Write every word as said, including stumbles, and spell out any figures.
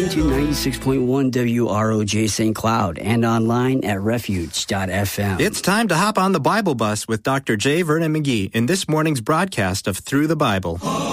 listening to ninety-six point one W R O J Saint Cloud and online at refuge dot f m. It's time to hop on the Bible bus with Doctor J. Vernon McGee in this morning's broadcast of Through the Bible.